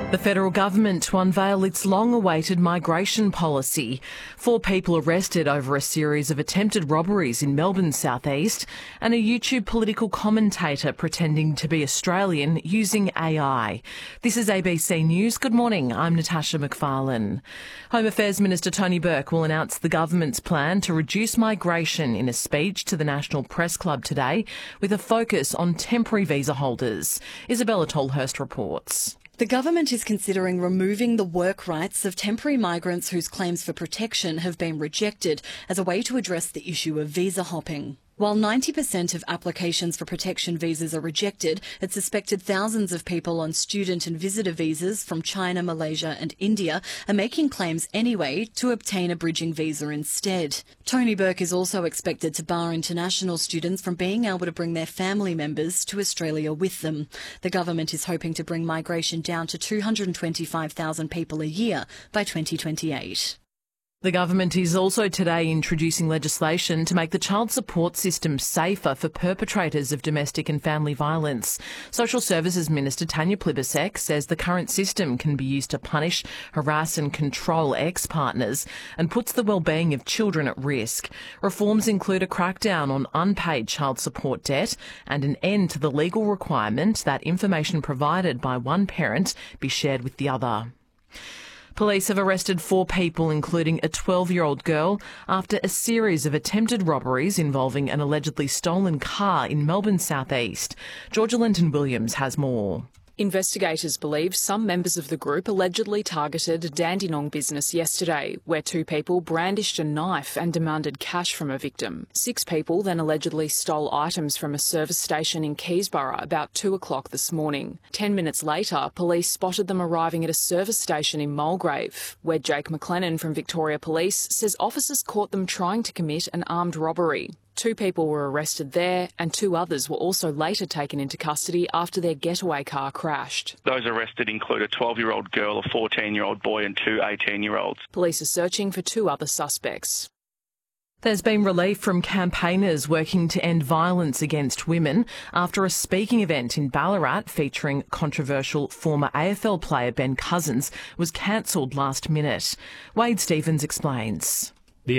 The federal government to unveil its long-awaited migration policy. 4 people arrested over a series of attempted robberies in Melbourne's southeast, and a YouTube political commentator pretending to be Australian using AI. This is ABC News. Good morning. I'm Natasha McFarlane. Home Affairs Minister Tony Burke will announce the government's plan to reduce migration in a speech to the National Press Club today, with a focus on temporary visa holders. Isabella Tolhurst reports. The government is considering removing the work rights of temporary migrants whose claims for protection have been rejected as a way to address the issue of visa hopping. While 90% of applications for protection visas are rejected, it's suspected thousands of people on student and visitor visas from China, Malaysia and India are making claims anyway to obtain a bridging visa instead. Tony Burke is also expected to bar international students from being able to bring their family members to Australia with them. The government is hoping to bring migration down to 225,000 people a year by 2028. The government is also today introducing legislation to make the child support system safer for perpetrators of domestic and family violence. Social Services Minister Tanya Plibersek says the current system can be used to punish, harass and control ex-partners and puts the well-being of children at risk. Reforms include a crackdown on unpaid child support debt and an end to the legal requirement that information provided by one parent be shared with the other. Police have arrested 4 people, including a 12-year-old girl, after a series of attempted robberies involving an allegedly stolen car in Melbourne's southeast. Georgia Linton-Williams has more. Investigators believe some members of the group allegedly targeted a Dandenong business yesterday, where 2 people brandished a knife and demanded cash from a victim. 6 people then allegedly stole items from a service station in Keysborough about 2 o'clock this morning. 10 minutes later, police spotted them arriving at a service station in Mulgrave, where Jake McLennan from Victoria Police says officers caught them trying to commit an armed robbery. 2 people were arrested there and 2 others were also later taken into custody after their getaway car crashed. Those arrested include a 12-year-old girl, a 14-year-old boy and 2 18-year-olds. Police are searching for 2 other suspects. There's been relief from campaigners working to end violence against women after a speaking event in Ballarat featuring controversial former AFL player Ben Cousins was cancelled last minute. Wade Stephens explains.